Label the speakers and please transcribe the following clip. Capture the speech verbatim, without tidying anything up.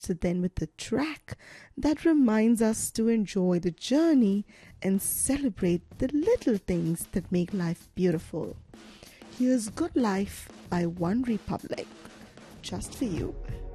Speaker 1: So then with the track that reminds us to enjoy the journey and celebrate the little things that make life beautiful. Here's Good Life by One Republic, just for you.